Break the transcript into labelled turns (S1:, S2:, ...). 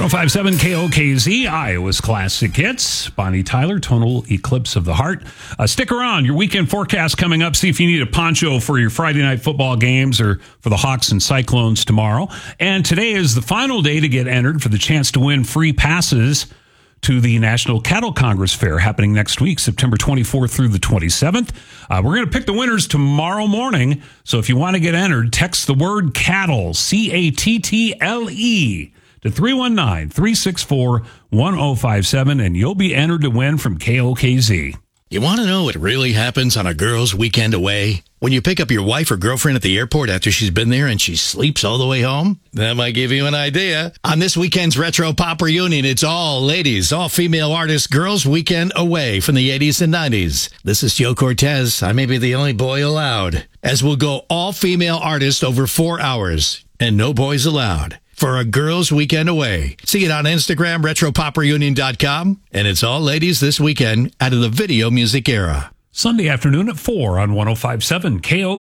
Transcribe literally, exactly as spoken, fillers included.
S1: ten fifty-seven K O K Z, Iowa's Classic Hits. Bonnie Tyler, Tonal Eclipse of the Heart. Uh, stick around. Your weekend forecast coming up. See if you need a poncho for your Friday night football games or for the Hawks and Cyclones tomorrow. And today is the final day to get entered for the chance to win free passes to the National Cattle Congress Fair happening next week, September twenty-fourth through the twenty-seventh. Uh, we're going to pick the winners tomorrow morning. So if you want to get entered, text the word cattle, C A T T L E, to three one nine, three six four, one zero five seven, and you'll be entered to win from K O K Z.
S2: You want to know what really happens on a girl's weekend away? When you pick up your wife or girlfriend at the airport after she's been there and she sleeps all the way home? That might give you an idea. On this weekend's Retro Pop Reunion, it's all ladies, all female artists, girls' weekend away from the eighties and nineties. This is Joe Cortez. I may be the only boy allowed, as we'll go all female artists over four hours and no boys allowed for a girls' weekend away. See it on Instagram, retro pop reunion dot com. And it's all ladies this weekend out of the video music era.
S1: Sunday afternoon at four on ten fifty-seven K O